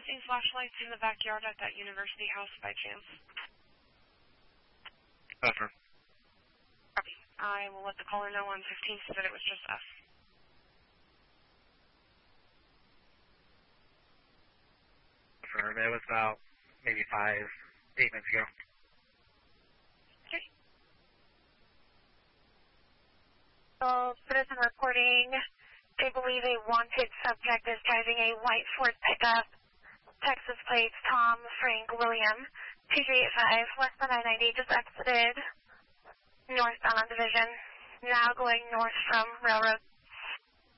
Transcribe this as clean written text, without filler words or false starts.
any flashlights in the backyard at that university house by chance? Over. Okay. I will let the caller know on 15 so that it was just us. Over. It was about maybe 8 minutes ago. Okay. So, citizen reporting, they believe a wanted subject is driving a white Ford pickup, Texas plates, Tom, Frank, William, 2385, west on I-90, just exited northbound on Division, now going north from Railroad.